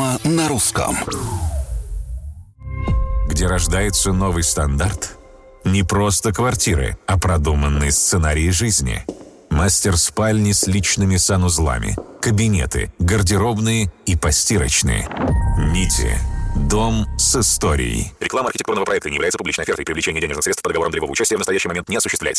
Дома на русском. Где рождается новый стандарт? Не просто квартиры, а продуманный сценарий жизни. Мастер-спальни с личными санузлами, кабинеты, гардеробные и постирочные. Нити. Дом с историей. Реклама архитектурного проекта не является публичной офертой. Привлечение денежных средств по договорам долевого участия в настоящий момент не осуществляется.